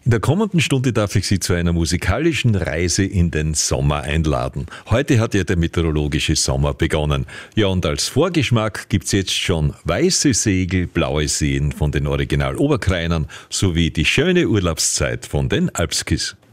In der kommenden Stunde darf ich Sie zu einer musikalischen Reise in den Sommer einladen. Heute hat ja der meteorologische Sommer begonnen. Ja, und als Vorgeschmack gibt's jetzt schon weiße Segel, blaue Seen von den Original Oberkrainern sowie die schöne Urlaubszeit von den Alpskis.